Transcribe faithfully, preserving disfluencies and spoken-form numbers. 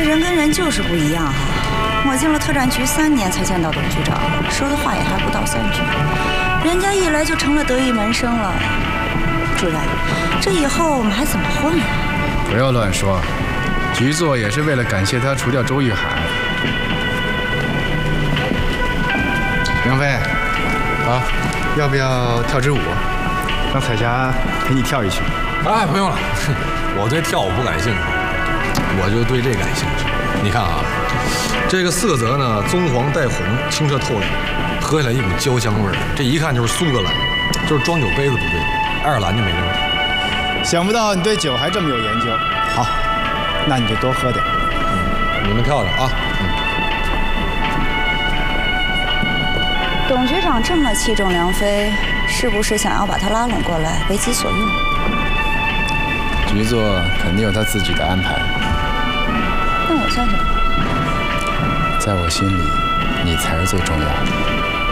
这人跟人就是不一样哈。我进了特战局三年才见到董局长，说的话也还不到三句，人家一来就成了得意门生了。主任，这以后我们还怎么混啊？ 不要乱说，局座也是为了感谢他除掉周玉海。梁飞，啊，要不要跳支舞？让彩霞陪你跳一曲。 哎，不用了，我对跳舞不感兴趣，我就对这感兴趣。你看啊，这个色泽呢，棕黄带红，清澈透亮，喝起来一股焦香味儿，这一看就是苏格兰，就是装酒杯子不对，爱尔兰就没这味儿。 想不到你对酒还这么有研究。好，那你就多喝点。 嗯，你们跳着啊。嗯。 董局长这么器重梁飞，是不是想要把他拉拢过来，为己所用？ 局座肯定有他自己的安排。 那我算什么？ 在我心里，你才是最重要的。